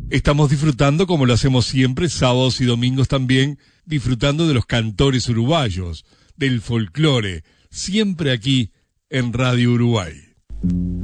Estamos disfrutando, como lo hacemos siempre, sábados y domingos también, disfrutando de los cantores uruguayos, del folclore, siempre aquí en Radio Uruguay.